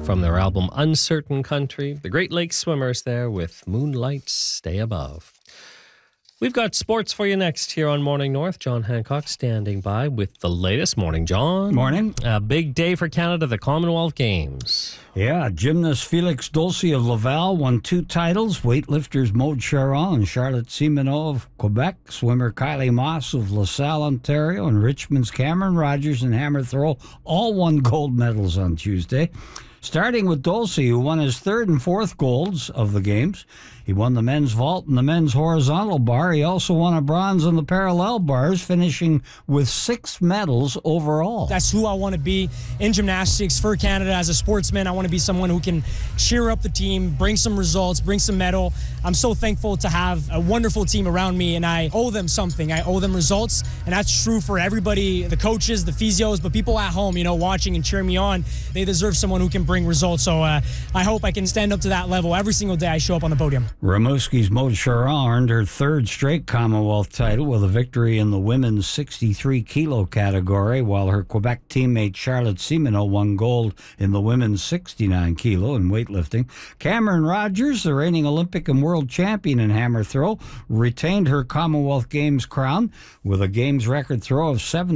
From their album Uncertain Country, the Great Lakes Swimmers there with Moonlight Stay Above. We've got sports for you next here on Morning North. John Hancock standing by with the latest. Morning, John. Morning. A big day for Canada, the Commonwealth Games. Yeah, gymnast Felix Dulcie of Laval won 2 titles. Weightlifters Maud Charon and Charlotte Simoneau of Quebec. Swimmer Kylie Moss of LaSalle, Ontario. And Richmond's Cameron Rogers and hammer throw all won gold medals on Tuesday. Starting with Dulcie, who won his 3rd and 4th golds of the Games. He won the men's vault and the men's horizontal bar. He also won a bronze on the parallel bars, finishing with 6 medals overall. That's who I want to be in gymnastics for Canada as a sportsman. I want to be someone who can cheer up the team, bring some results, bring some medal. I'm so thankful to have a wonderful team around me, and I owe them something. I owe them results, and that's true for everybody, the coaches, the physios, but people at home, watching and cheering me on. They deserve someone who can bring results, so I hope I can stand up to that level every single day I show up on the podium. Rimouski's Maud Charon earned her 3rd straight Commonwealth title with a victory in the women's 63-kilo category, while her Quebec teammate Charlotte Simoneau won gold in the women's 69-kilo in weightlifting. Cameron Rogers, the reigning Olympic and world champion in hammer throw, retained her Commonwealth Games crown with a Games record throw of 70